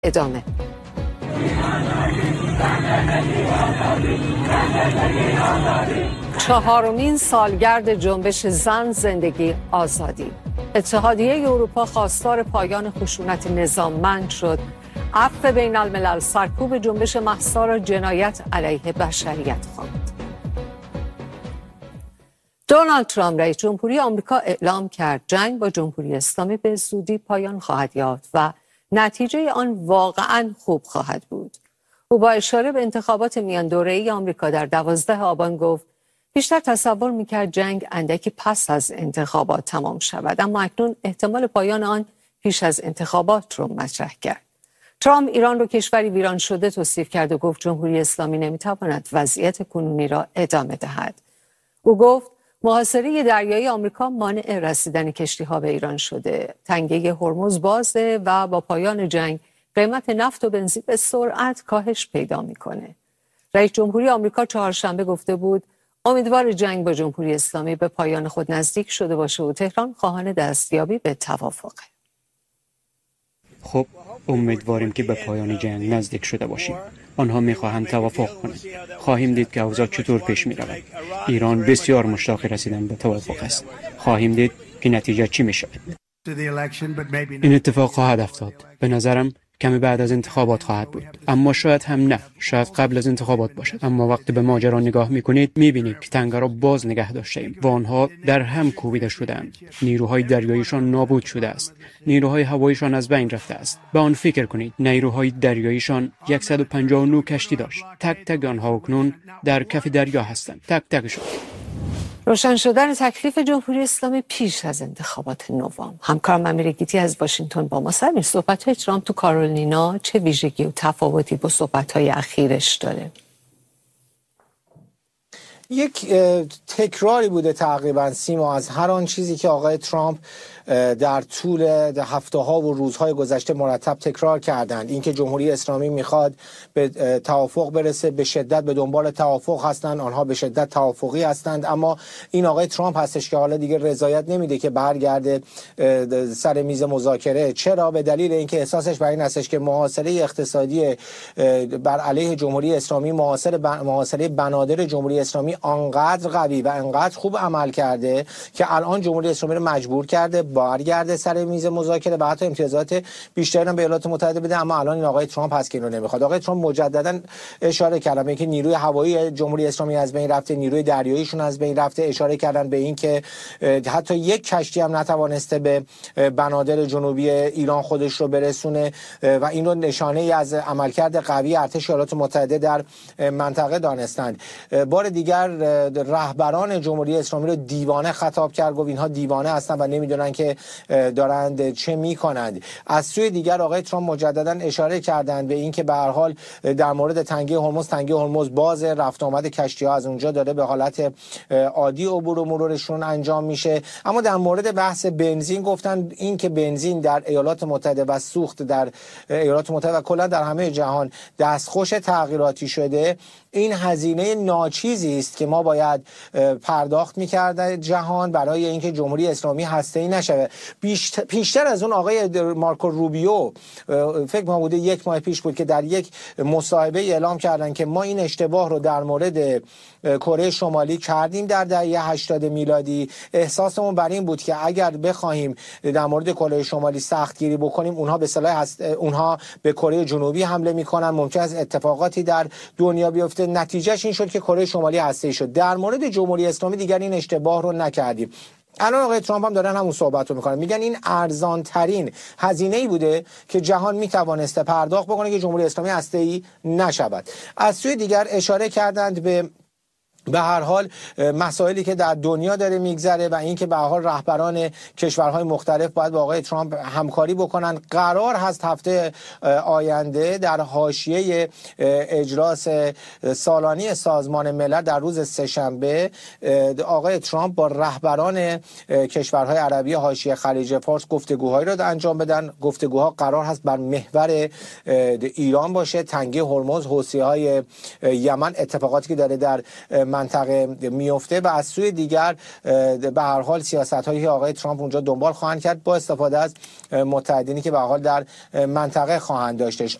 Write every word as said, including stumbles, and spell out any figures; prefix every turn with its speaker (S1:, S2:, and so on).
S1: ادامه. چهارمین سالگرد جنبش زن، زندگی، آزادی. اتحادیه اروپا خواستار پایان خشونت نظاممند شد. عفو بین الملل سرکوب جنبش مهسا را جنایت علیه بشریت خواند. دونالد ترامپ رئیس جمهوری آمریکا اعلام کرد جنگ با جمهوری اسلامی به زودی پایان خواهد یافت و نتیجه آن واقعاً خوب خواهد بود. او با اشاره به انتخابات میان دوره‌ای آمریکا در دوازده آبان گفت بیشتر تصور می‌کرد جنگ اندکی پس از انتخابات تمام شود، اما اکنون احتمال پایان آن پیش از انتخابات رو مطرح کرد. ترامپ ایران رو کشوری ویران شده توصیف کرد و گفت جمهوری اسلامی نمی‌تواند وضعیت کنونی را ادامه دهد. او گفت محاصره دریایی آمریکا مانع رسیدن کشتی‌ها به ایران شده. تنگه هرمز بازه و با پایان جنگ قیمت نفت و بنزین به سرعت کاهش پیدا می‌کنه. رئیس جمهوری آمریکا چهارشنبه گفته بود امیدوار جنگ با جمهوری اسلامی به پایان خود نزدیک شده باشه و تهران خواهان دستیابی به توافقه.
S2: خب امیدواریم که به پایان جنگ نزدیک شده باشیم. آنها میخواهند توافق کنند. خواهیم دید که اوضاع چطور پیش می رود. ایران بسیار مشتاق رسیدن به توافق است. خواهیم دید که نتیجه چی می شود. این اتفاق خواهد افتاد. به نظرم کمی بعد از انتخابات خواهد بود، اما شاید هم نه، شاید قبل از انتخابات باشد. اما وقتی به ماجرا نگاه میکنید میبینید که تنگه را باز نگه داشته ایم و آنها در هم کوبیده شدند. نیروهای دریاییشان نابود شده است، نیروهای هواییشان از بین رفته است. به آن فکر کنید. نیروهای دریاییشان صد و پنجاه و نه کشتی داشت. تک تک آنها اکنون در کف دریا هستند. تک تکشان.
S1: روشن شدن تکلیف جمهوری اسلامی پیش از انتخابات نوامبر. همکارم امیر گیتی از واشنگتن با ما سر صحبت‌های ترامپ تو کارولینیا چه ویژگی و تفاوتی با صحبت‌های اخیرش داره؟
S3: یک تکراری بوده تقریبا سیما از هر آن چیزی که آقای ترامپ در طول هفته ها و روزهای گذشته مرتب تکرار کردند. اینکه جمهوری اسلامی میخواد به توافق برسه، به شدت به دنبال توافق هستند، آنها به شدت توافقی هستند، اما این آقای ترامپ هستش که حالا دیگه رضایت نمیده که برگرده سر میز مذاکره. چرا؟ به دلیل اینکه احساسش بر این هستش که محاصره اقتصادی بر علیه جمهوری اسلامی، محاصره محاصره بنادر جمهوری اسلامی آنقدر قوی و انقدر خوب عمل کرده که الان جمهوری اسلامی رو مجبور کرده برگرده سر میز مذاکره و حتی امتیازات بیشتری هم به ایالات متحده بده. اما الان این آقای ترامپ هست که اینو نمیخواد. آقای ترامپ مجددا اشاره کردن به اینکه نیروی هوایی جمهوری اسلامی از بین رفته، نیروی دریاییشون از بین رفته. اشاره کردن به اینکه حتی یک کشتی هم نتوانسته به بنادر جنوبی ایران خودش رو برسونه و این رو نشانه ای از عملکرد قوی ارتش ایالات متحده در منطقه دانستند. بار دیگر رهبران جمهوری اسلامی رو دیوانه خطاب کرد، گفت اینها دیوانه هستن و نمیدونن که دارند چه میکنند. از سوی دیگر آقای ترامپ مجددا اشاره کردند به این که به هر حال در مورد تنگه هرمز تنگه هرمز باز رفت آمد کشتی ها از اونجا داره به حالت عادی عبور و مرورشون انجام میشه. اما در مورد بحث بنزین گفتن این که بنزین در ایالات متحده و سوخت در ایالات متحده و کلا در همه جهان دستخوش تغییراتی شده، این هزینه ناچیزی است که ما باید پرداخت می‌کرد جهان برای اینکه جمهوری اسلامی هسته‌ای نشه. پیشتر از اون آقای مارکو روبیو، فکر کنم بوده یک ماه پیش بود، که در یک مصاحبه اعلام کردن که ما این اشتباه رو در مورد کره شمالی کردیم در دهه هشتاد میلادی. احساسمون بر این بود که اگر بخوایم در مورد کره شمالی سختگیری بکنیم، اونها به اصطلاح هست اونها به کره جنوبی حمله میکنن، ممکن است اتفاقاتی در دنیا بیفته. نتیجهش این شد که کره شمالی هسته‌ای شد. در مورد جمهوری اسلامی دیگر این اشتباه رو نکردیم. الان آقای ترامپ هم دارن همون صحبت رو میکنن، میگن این ارزان ترین هزینه‌ای بوده که جهان میتوانسته پرداخت بکنه که جمهوری اسلامی هسته‌ای نشود. از سوی دیگر اشاره کردند به به هر حال مسائلی که در دنیا داره میگذره و اینکه به هر حال رهبران کشورهای مختلف باید با آقای ترامپ همکاری بکنن. قرار هست هفته آینده در حاشیه اجلاس سالانه سازمان ملل در روز سه‌شنبه آقای ترامپ با رهبران کشورهای عربی حاشیه خلیج فارس گفتگوهایی را انجام بدن. گفتگوها قرار هست بر محور ایران باشه، تنگه هرمز، حوثی‌های یمن، اتفاقاتی که داره در منطقه میفته و از سوی دیگر به هر حال سیاست‌هایی که آقای ترامپ اونجا دنبال خواهند کرد با استفاده از متحدینی که به هر حال در منطقه خواهند داشتش.